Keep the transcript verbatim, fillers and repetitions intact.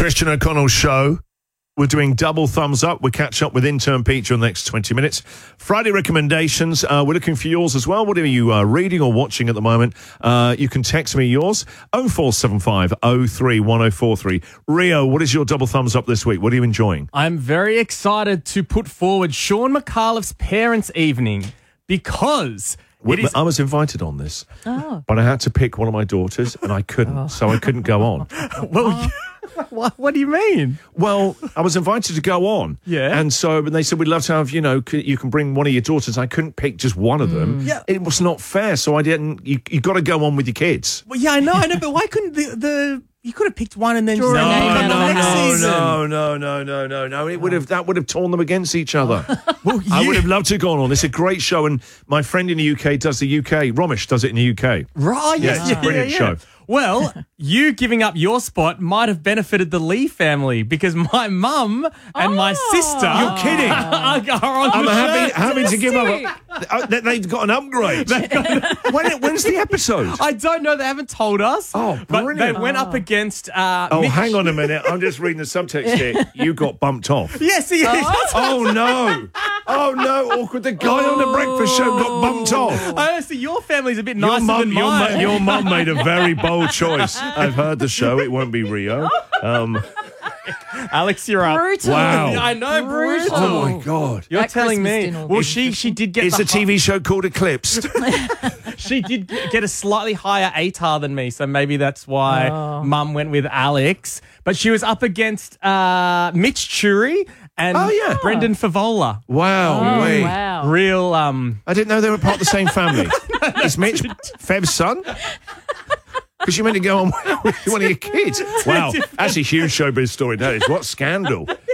Christian O'Connell Show. We're doing double thumbs up. We'll catch up with intern Peter in the next twenty minutes. Friday recommendations. Uh, we're looking for yours as well. What are you uh, reading or watching at the moment? Uh, you can text me yours. oh four seven five oh three one oh four three. Rio, what is your double thumbs up this week? What are you enjoying? I'm very excited to put forward Sean McAuliffe's Parents' Evening because... It is- I was invited on this, Oh. but I had to pick one of my daughters and I couldn't, oh. so I couldn't go on. Well, you- what, what do you mean? Well, I was invited to go on. Yeah. And so and they said, we'd love to have, you know, c- you can bring one of your daughters. I couldn't pick just one of them. Yeah. It was not fair, so I didn't. You, you got to go on with your kids. Well, yeah, I know, I know, but why couldn't the... the you could have picked one and then... Draw just- a name come out the of next that. season. no, no, no, no, no, no. It would have that would have torn them against each other. Well, I you- would have loved to have gone on. It's a great show, and my friend in the U K does the U K. Romish does it in the U K. Right, Yeah, yes, it's a brilliant show. Well, you giving up your spot might have benefited the Lee family because my mum and my sister... You're kidding. are, are on I'm the having, show. having to give up. Uh, they- They've got an upgrade. when, when's the episode? I don't know. They haven't told us. Oh, but they brilliant. went up against... Uh, Oh, Mitch- hang on a minute. I'm just reading the subtext here. You got bumped off. Yes, he is. Oh, no. Oh, no. Awkward. The guy on the breakfast show got bumped off. Honestly, your family's a bit Your nicer mum, than your, mine. mu- your mum made a very bold choice. I've heard the show. It won't be Rio. Um, Alex, you're up. Brutal. Wow. I know, brutal. oh, my God. You're That telling Christmas me. dinner will Well, be she she did get It's the a T V show called Eclipsed. hi- she did g- get a slightly higher A T A R than me, so maybe that's why Oh. Mum went with Alex. But she was up against uh, Mitch Churi and Oh, yeah. Brendan Favola. Wow. Oh, wait. wow. Real um. I didn't know they were part of the same family. Is Mitch Feb's son? Because you meant to go on with one of your kids. Wow, that's a huge showbiz story, that is. What scandal.